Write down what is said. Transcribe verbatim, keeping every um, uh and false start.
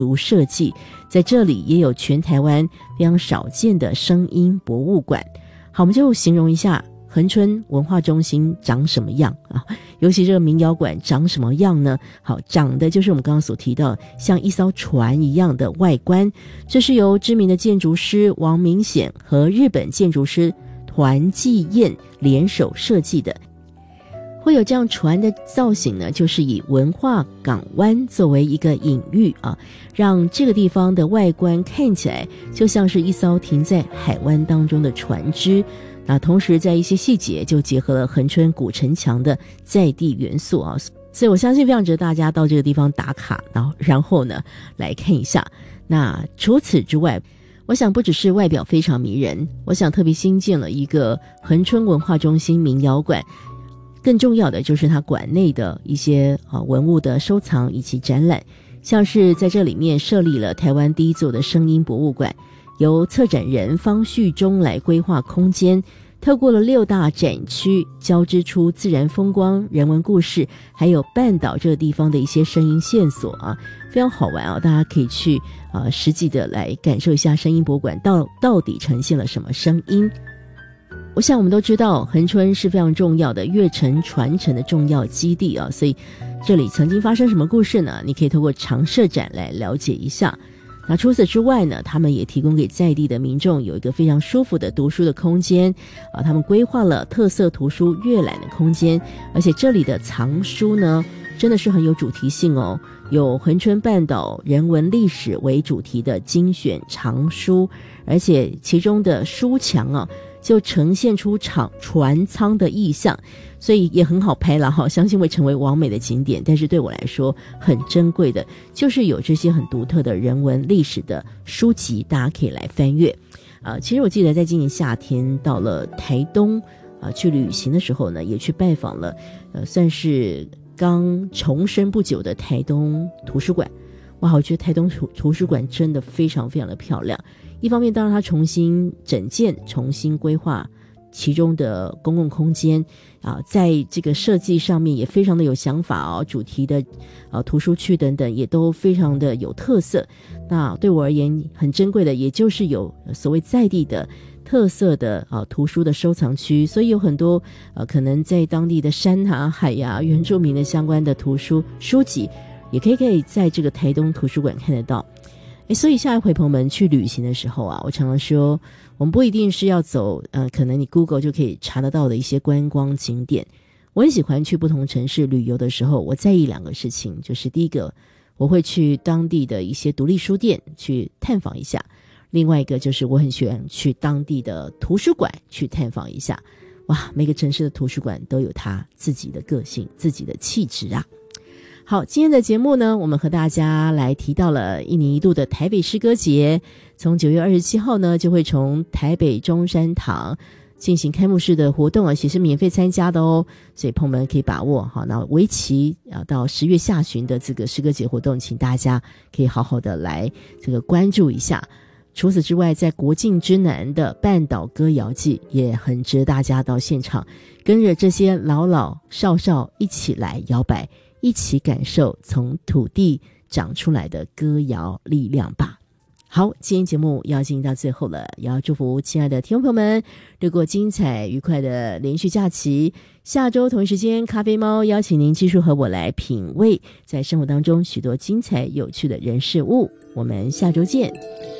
如设计，在这里也有全台湾非常少见的声音博物馆。好，我们就形容一下恒春文化中心长什么样啊？尤其这个民谣馆长什么样呢？好，长的就是我们刚刚所提到像一艘船一样的外观，这是由知名的建筑师王明显和日本建筑师团纪彦联手设计的。会有这样船的造型呢，就是以文化港湾作为一个隐喻啊，让这个地方的外观看起来就像是一艘停在海湾当中的船只。那同时在一些细节就结合了恒春古城墙的在地元素啊，所以我相信非常值得大家到这个地方打卡，然后然后呢来看一下。那除此之外，我想不只是外表非常迷人，我想特别新建了一个恒春文化中心民谣馆，更重要的就是它馆内的一些啊文物的收藏以及展览，像是在这里面设立了台湾第一座的声音博物馆，由策展人方旭中来规划空间，透过了六大展区，交织出自然风光、人文故事，还有半岛这个地方的一些声音线索啊，非常好玩啊！大家可以去啊、呃、实际的来感受一下声音博物馆到到底呈现了什么声音。我想我们都知道恒春是非常重要的乐程传承的重要基地啊，所以这里曾经发生什么故事呢？你可以透过常设展来了解一下。那除此之外呢，他们也提供给在地的民众有一个非常舒服的读书的空间啊，他们规划了特色图书阅览的空间，而且这里的藏书呢真的是很有主题性哦，有恒春半岛人文历史为主题的精选藏书，而且其中的书墙啊就呈现出场船舱的意象，所以也很好拍了哈，相信会成为网美的景点。但是对我来说很珍贵的就是有这些很独特的人文历史的书籍，大家可以来翻阅。呃，其实我记得在今年夏天到了台东啊、呃、去旅行的时候呢，也去拜访了呃算是刚重生不久的台东图书馆。哇，我觉得台东图图书馆真的非常非常的漂亮。一方面当然它重新整建重新规划其中的公共空间啊，在这个设计上面也非常的有想法哦，主题的呃图书区等等也都非常的有特色。那对我而言很珍贵的也就是有所谓在地的特色的呃图书的收藏区，所以有很多呃可能在当地的山啊海呀、原住民的相关的图书书籍也可以可以在这个台东图书馆看得到。诶，所以下一回朋友们去旅行的时候啊，我常常说我们不一定是要走呃，可能你 Google 就可以查得到的一些观光景点。我很喜欢去不同城市旅游的时候，我在意两个事情，就是第一个我会去当地的一些独立书店去探访一下，另外一个就是我很喜欢去当地的图书馆去探访一下。哇，每个城市的图书馆都有它自己的个性自己的气质啊。好，今天的节目呢，我们和大家来提到了一年一度的台北诗歌节，从九月二十七号呢，就会从台北中山堂进行开幕式的活动，而且是免费参加的哦，所以朋友们可以把握好。那为期啊到十月下旬的这个诗歌节活动，请大家可以好好的来这个关注一下。除此之外，在国境之南的半岛歌谣季也很值得大家到现场，跟着这些老老少少一起来摇摆，一起感受从土地长出来的歌谣力量吧。好，今天节目要进行到最后了，也要祝福亲爱的听众朋友们度过精彩愉快的连续假期。下周同一时间，咖啡猫邀请您继续和我来品味在生活当中许多精彩有趣的人事物。我们下周见。